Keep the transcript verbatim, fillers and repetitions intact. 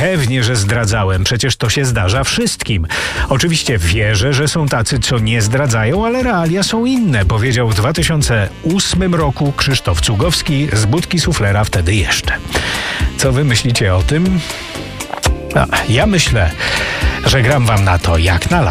Pewnie, że zdradzałem, przecież to się zdarza wszystkim. Oczywiście wierzę, że są tacy, co nie zdradzają, ale realia są inne, powiedział w dwa tysiące ósmym roku Krzysztof Cugowski z budki suflera wtedy jeszcze. Co wy myślicie o tym? A, ja myślę, że gram wam na to jak na